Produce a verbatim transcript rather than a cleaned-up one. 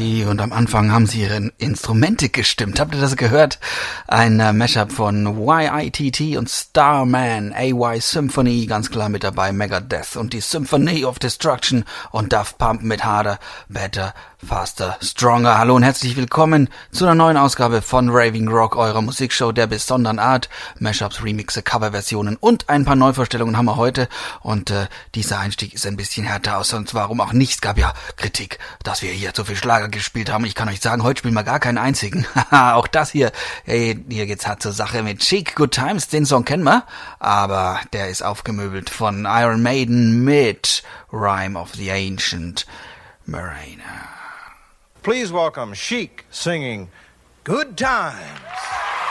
Hey, und am Anfang haben sie ihre Instrumente gestimmt. Habt ihr das gehört? Ein äh, Mashup von Y I T T und Starman, A Y Symphony, ganz klar mit dabei, Megadeth und die Symphony of Destruction und Daft Pump mit Harder, Better, Faster, Stronger. Hallo und herzlich willkommen zu einer neuen Ausgabe von Raving Rock, eurer Musikshow der besonderen Art. Mashups, Remixe, Coverversionen und ein paar Neuvorstellungen haben wir heute. Und äh, dieser Einstieg ist ein bisschen härter aus, sonst warum auch nicht. Es gab ja Kritik, dass wir hier zu viel Schlager gespielt haben. Ich kann euch sagen, heute spielen wir gar keinen einzigen. Haha, auch das hier. Hey, hier geht's hart zur Sache mit Chic, Good Times. Den Song kennen wir, aber der ist aufgemöbelt von Iron Maiden mit Rime of the Ancient Mariner. Please welcome Chic singing Good Times.